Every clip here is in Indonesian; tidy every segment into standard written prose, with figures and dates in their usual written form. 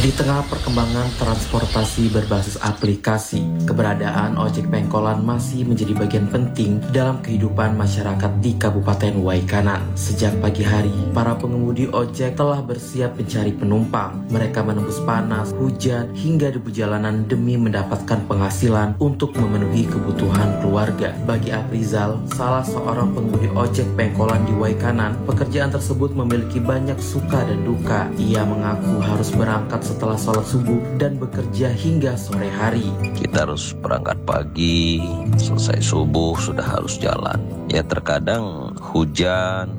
Di tengah perkembangan transportasi berbasis aplikasi, keberadaan ojek pengkolan masih menjadi bagian penting dalam kehidupan masyarakat di Kabupaten Waikanan. Sejak pagi hari, para pengemudi ojek telah bersiap mencari penumpang. Mereka menembus panas, hujan, hingga debu jalanan demi mendapatkan penghasilan untuk memenuhi kebutuhan keluarga. Bagi Afrizal, salah seorang pengemudi ojek pengkolan di Waikanan, pekerjaan tersebut memiliki banyak suka dan duka. Ia mengaku harus berangkat setelah sholat subuh dan bekerja hingga sore hari. Kita harus berangkat pagi, selesai subuh sudah harus jalan. Ya terkadang hujan,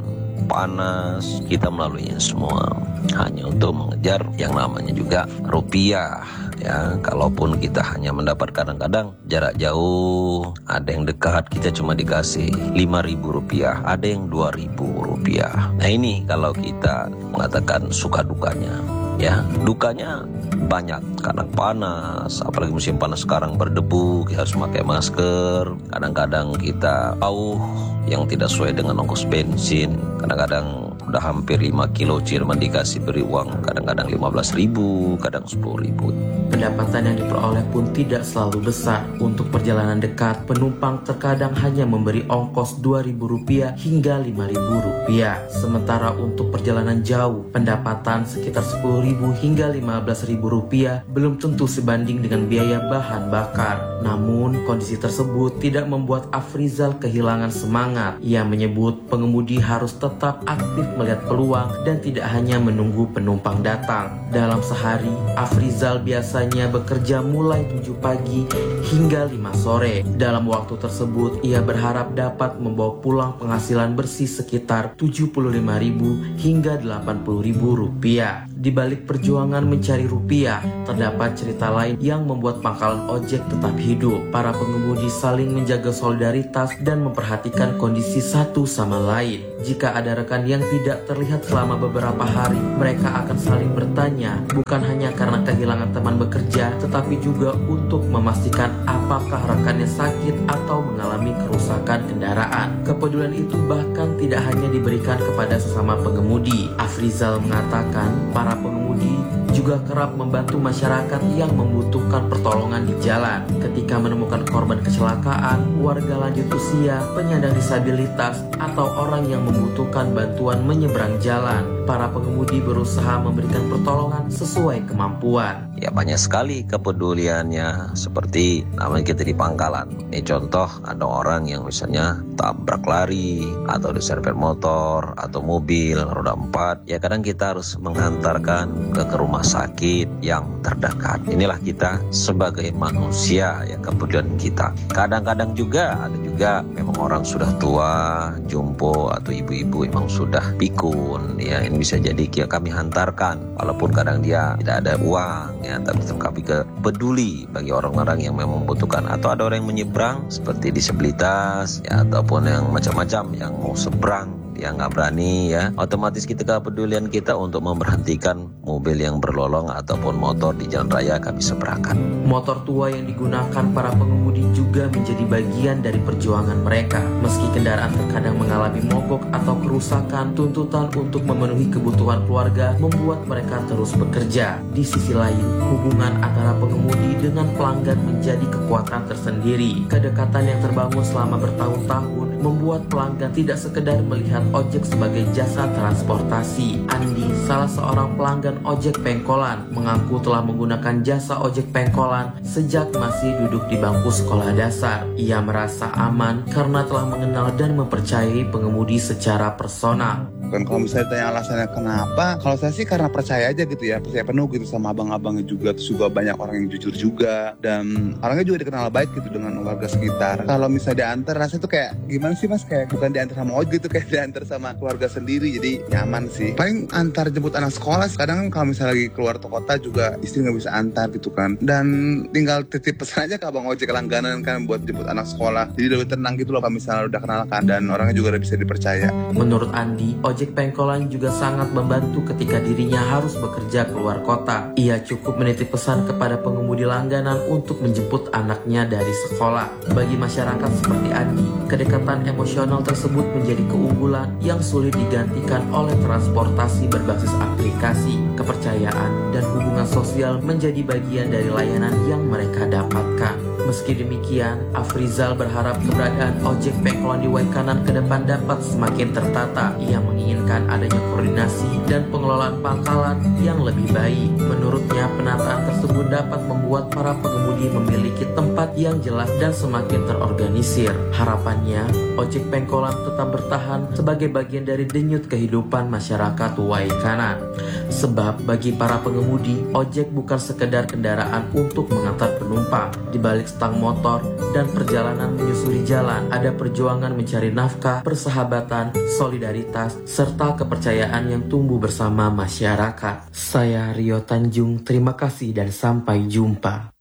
panas, kita melaluinya semua hanya untuk mengejar yang namanya juga rupiah. Ya, kalaupun kita hanya mendapat kadang-kadang jarak jauh, ada yang dekat kita cuma dikasih 5.000 rupiah, ada yang 2.000 rupiah. Nah ini kalau kita mengatakan suka dukanya. Ya, dukanya banyak, kadang panas, apalagi musim panas sekarang berdebu, kita harus pakai masker. Kadang-kadang kita yang tidak sesuai dengan ongkos bensin. Kadang-kadang udah hampir 5 kilo Cirman dikasih beri uang, kadang-kadang 15.000, kadang 10.000. Pendapatan yang diperoleh pun tidak selalu besar. Untuk perjalanan dekat, penumpang terkadang hanya memberi ongkos Rp2.000 hingga Rp5.000. Sementara untuk perjalanan jauh, pendapatan sekitar Rp10.000 hingga Rp15.000 belum tentu sebanding dengan biaya bahan bakar. Namun, kondisi tersebut tidak membuat Afrizal kehilangan semangat. Ia menyebut pengemudi harus tetap aktif melihat peluang dan tidak hanya menunggu penumpang datang. Dalam sehari, Afrizal biasanya bekerja mulai 7 pagi hingga 5 sore. Dalam waktu tersebut, ia berharap dapat membawa pulang penghasilan bersih sekitar Rp75.000 hingga Rp80.000. Di balik perjuangan mencari rupiah, terdapat cerita lain yang membuat pangkalan ojek tetap hidup. Para pengemudi saling menjaga solidaritas dan memperhatikan kondisi satu sama lain. Jika ada rekan yang tidak terlihat selama beberapa hari, mereka akan saling bertanya, bukan hanya karena kehilangan teman bekerja, tetapi juga untuk memastikan apakah rekannya sakit atau mengalami kerusakan kendaraan. Kepedulian itu bahkan tidak hanya diberikan kepada sesama pengemudi. Afrizal mengatakan, para pengemudi juga kerap membantu masyarakat yang membutuhkan pertolongan di jalan. Ketika menemukan korban kecelakaan, warga lanjut usia, penyandang disabilitas, atau orang yang membutuhkan bantuan menyeberang jalan, para pengemudi berusaha memberikan pertolongan sesuai kemampuan. Ya banyak sekali kepeduliannya, seperti namanya kita di pangkalan. Ini contoh, ada orang yang misalnya tabrak lari, atau diserempet motor, atau mobil roda 4. Ya kadang kita harus menghantarkan ke rumah sakit yang terdekat. Inilah kita sebagai manusia, ya kepedulian kita. Kadang-kadang juga ada juga memang orang sudah tua, jompo, atau ibu-ibu memang sudah pikun. Ya ini bisa jadi kami hantarkan, walaupun kadang dia tidak ada uang. Ya, tapi kami peduli bagi orang-orang yang memang membutuhkan, atau ada orang yang menyeberang seperti disabilitas, ya, ataupun yang macam-macam yang mau seberang yang nggak berani, ya otomatis kita kepedulian kita untuk memberhentikan mobil yang berlolong ataupun motor di jalan raya kami seberangkan. Motor tua yang digunakan para pengemudi juga menjadi bagian dari perjuangan mereka. Meski kendaraan terkadang mengalami mogok atau kerusakan, tuntutan untuk memenuhi kebutuhan keluarga membuat mereka terus bekerja. Di sisi lain, hubungan antara pengemudi dengan pelanggan menjadi kekuatan tersendiri. Kedekatan yang terbangun selama bertahun-tahun membuat pelanggan tidak sekedar melihat ojek sebagai jasa transportasi. Andi, salah seorang pelanggan ojek pengkolan, mengaku telah menggunakan jasa ojek pengkolan sejak masih duduk di bangku sekolah dasar. Ia merasa aman karena telah mengenal dan mempercayai pengemudi secara personal. Dan kalau misalnya tanya alasannya kenapa, kalau saya sih karena percaya aja gitu ya, percaya penuh gitu sama abang-abangnya juga. Terus juga banyak orang yang jujur juga, dan orangnya juga dikenal baik gitu dengan warga sekitar. Kalau misalnya diantar, rasanya tuh kayak gimana sih mas, kayak bukan diantar sama ojek gitu, kayak diantar sama keluarga sendiri, jadi nyaman sih. Paling antar jemput anak sekolah, kadang kalau misalnya lagi keluar kota juga istri nggak bisa antar gitu kan, dan tinggal titip pesan aja ke abang ojek langganan kan buat jemput anak sekolah, jadi lebih tenang gitu loh kalau misalnya udah kenal kan, dan orangnya juga udah bisa dipercaya. Menurut Andi, ojek ojek pengkolan juga sangat membantu ketika dirinya harus bekerja keluar kota. Ia cukup menitip pesan kepada pengemudi langganan untuk menjemput anaknya dari sekolah. Bagi masyarakat seperti Andi, kedekatan emosional tersebut menjadi keunggulan yang sulit digantikan oleh transportasi berbasis aplikasi. Kepercayaan dan hubungan sosial menjadi bagian dari layanan yang mereka dapatkan. Meski demikian, Afrizal berharap keberadaan ojek pengkolan di Waikanan ke depan dapat semakin tertata. Ia menginginkan adanya koordinasi dan pengelolaan pangkalan yang lebih baik. Menurutnya, penataan tersebut dapat membuat para pengemudi memiliki tempat yang jelas dan semakin terorganisir. Harapannya, ojek pengkolan tetap bertahan sebagai bagian dari denyut kehidupan masyarakat Waikanan. Sebab bagi para pengemudi, ojek bukan sekedar kendaraan untuk mengantar penumpang. Di balik stang motor dan perjalanan menyusuri jalan, ada perjuangan mencari nafkah, persahabatan, solidaritas, serta kepercayaan yang tumbuh bersama masyarakat. Saya Rio Tanjung, terima kasih dan sampai jumpa.